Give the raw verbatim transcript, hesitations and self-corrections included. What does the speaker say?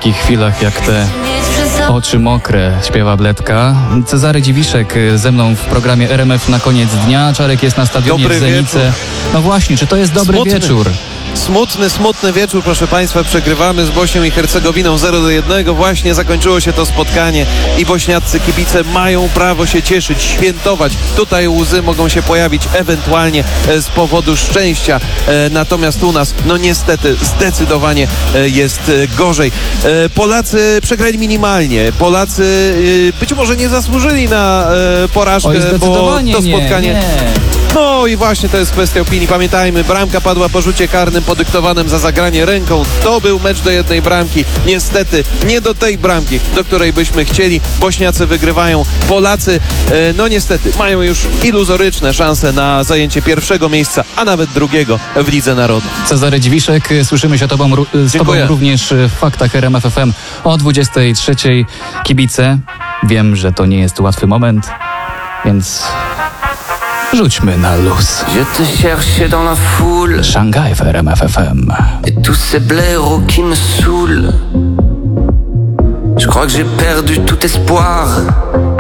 takich chwilach jak te oczy mokre, śpiewa Bledka. Cezary Dziwiszek ze mną w programie R M F na koniec dnia. Czarek jest na stadionie Dobry w Zenice. wieczór. No właśnie, czy to jest dobry Smutny. wieczór? Smutny, smutny wieczór, proszę Państwa. Przegrywamy z Bośnią i Hercegowiną zero do jednego. Właśnie zakończyło się to spotkanie i bośniaccy kibice mają prawo się cieszyć, świętować. Tutaj łzy mogą się pojawić ewentualnie z powodu szczęścia. Natomiast u nas, no niestety, zdecydowanie jest gorzej. Polacy przegrali minimalnie. Polacy być może nie zasłużyli na porażkę, Oj, bo zdecydowanie to nie, spotkanie... nie. No i właśnie to jest kwestia opinii. Pamiętajmy, bramka padła po rzucie karnym podyktowanym za zagranie ręką. To był mecz do jednej bramki. Niestety nie do tej bramki, do której byśmy chcieli. Bośniacy wygrywają. Polacy, e, no niestety, mają już iluzoryczne szanse na zajęcie pierwszego miejsca, a nawet drugiego w Lidze Narodów. Cezary Dziwiszek, słyszymy się tobą, z Tobą również w Faktach R M F F M o dwudziestej trzeciej. Kibice, wiem, że to nie jest łatwy moment, więc... rzućmy na luz. Je te cherchais dans la foule. Szangaj w R M F F M. Et tous ces blaireaux qui me saoulent. Je crois que j'ai perdu tout espoir.